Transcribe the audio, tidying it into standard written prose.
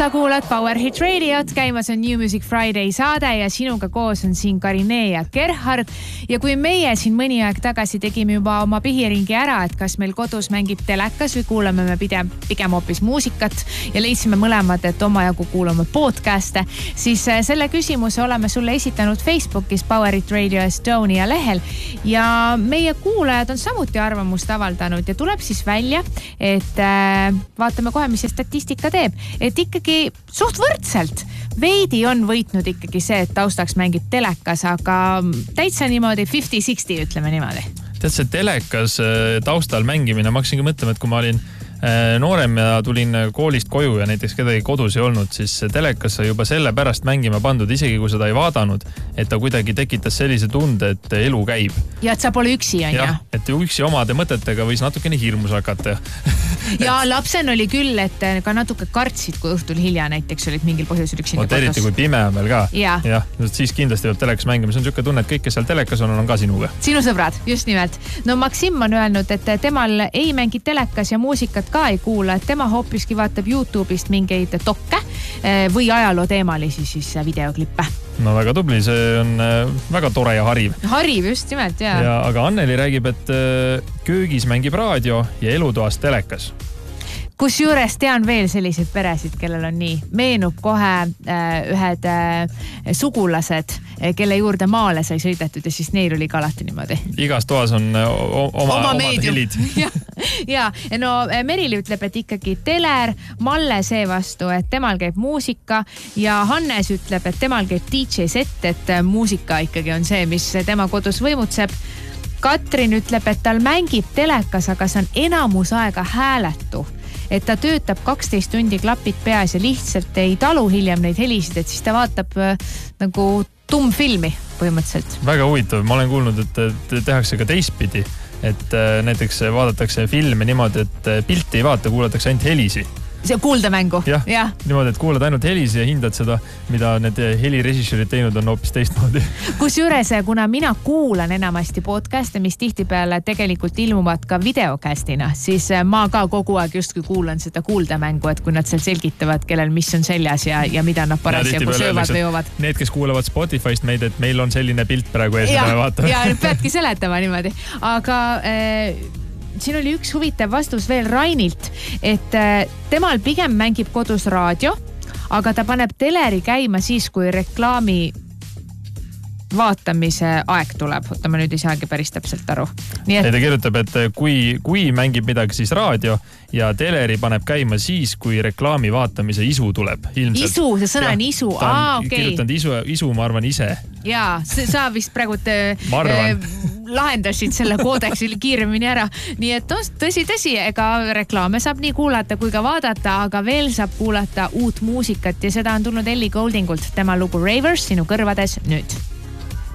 Sa kuulad Power Hit Radiot, käimas on New Music Friday saade ja sinuga koos on siin Karine ja Gerhard. Ja kui meie siin mõni aeg tagasi tegime juba oma pihiringi ära, et kas meil kodus mängib telekas või kuulame me pigem hoopis muusikat ja leidsime mõlemad, et omajagu kuulame podcast'e, siis selle küsimuse oleme sulle esitanud Facebookis Power Hit Radio Estonia lehel ja meie kuulajad on samuti arvamust avaldanud ja tuleb siis välja, et vaatame kohe, mis see statistika teeb, et ikkagi suht võrdselt. Veidi on võitnud ikkagi see, et taustaks mängib telekas, aga täitsa niimoodi 50-60 ütleme niimoodi. Tead, see telekas taustal mängimine, ma hakkasingi mõtlema, et kui ma olin noorem ja tulin koolist koju ja näiteks kedagi kodus ei olnud, siis telekas sai juba selle pärast mängima pandud, isegi kui seda ei vaadanud, et ta kuidagi tekitas sellise tunde, et elu käib. Ja et sa pole üksi, on jah? Et üksi omade mõtetega võis natukene hirmus hakata. Ja lapsen oli küll, et ka natuke kartsid, kui õhtul hilja näiteks olid mingil põhjusel üksinda kodus. Eriti kui pime on veel ka. Ja, siis kindlasti peab telekas mängima. See on niisugune tunne, et kõik, kes seal telekas on ka sinuga. Sinu sõbrad, just nimelt. No Maksim on öelnud, et temal ei mängi telekas ja muusikat ka ei kuula, et tema hoopiski vaatab YouTube'ist mingeid dokke või ajaloo teemalisi siis videoklippe. No väga tubli, see on väga tore ja hariv. Hariv, just nimelt, jah. Ja, aga Anneli räägib, et köögis mängib raadio ja elutoas telekas. Kusjuures tean veel selliseid peresid, kellel on nii. Meenub kohe ühed sugulased, kelle juurde maale sai sõidetud ja siis neil oli ka alati niimoodi. Igas toas on oma helid. Ja, no Merili ütleb, et ikkagi teler, Malle seevastu, et temal käib muusika ja Hannes ütleb, et temal käib DJ set, et muusika ikkagi on see, mis tema kodus võimutseb. Katrin ütleb, et tal mängib telekas, aga see on enamus aega hääletu. Et ta töötab 12 tundi klapid peas ja lihtsalt ei talu hiljem neid helisid, et siis ta vaatab nagu tummfilmi põhimõtteliselt. Väga huvitav. Ma olen kuulnud, et tehakse ka teistpidi. Et näiteks vaadatakse filme niimoodi, et pilti ei vaata, kuulatakse ainult helisi. See kuuldamängu. Ja. Niimoodi, et kuulad ainult helisi ja hindad seda, mida need helirežissöörid teinud on hoopis teistmoodi. Kusjuures, kuna mina kuulan enamasti podcast'e, mis tihtipeale tegelikult ilmuvad ka videocastina, siis ma ka kogu aeg justkui kuulan seda kuuldamängu, et kui nad seal selgitavad, kellel mis on seljas ja mida nad parasjagu söövad või joovad. Need, kes kuulavad Spotify'st meid, et meil on selline pilt praegu ees, mida me vaatame. Ja peadki seletama niimoodi. Aga siin oli üks huvitav vastus veel Rainilt, et temal pigem mängib kodus raadio, aga ta paneb teleri käima siis, kui reklaami vaatamise aeg tuleb. Oota, ma nüüd ei saagi päris täpselt aru. Nii et... Ta kirjutab, et kui mängib midagi, siis raadio ja teleri paneb käima siis, kui reklaami vaatamise isu tuleb. Ilmselt. Isu, see sõna on isu. Kirjutanud isu, ma arvan ise. Jaa, sa vist praegu lahendasid selle koodeksil kiiremini ära. Nii et tõsi, ega reklaame saab nii kuulata kui ka vaadata, aga veel saab kuulata uut muusikat ja seda on tulnud Ellie Gouldingult. Tema lugu Ravers sinu kõrvades nüüd.